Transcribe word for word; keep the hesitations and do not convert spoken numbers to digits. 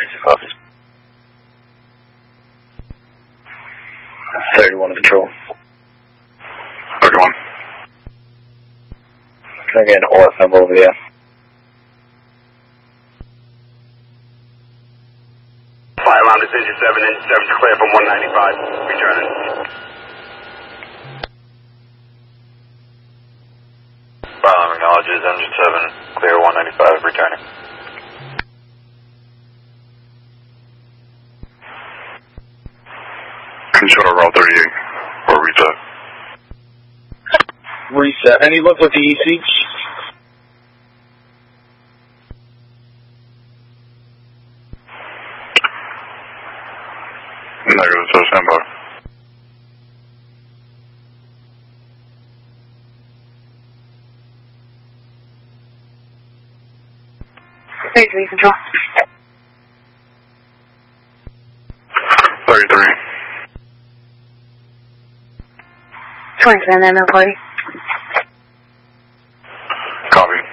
office. thirty-one Patrol. thirty-one. Can I get an O F number over there? Fire alarm decision seven and seven clear from one ninety-five. Returning. Fire alarm acknowledges engine seven, clear one ninety-five, returning. Control route thirty-eight, or reset. Reset. Any luck with the E C? Negative, so stand by. thirty-three, Control. thirty-three. twenty-seven, M L party. Copy.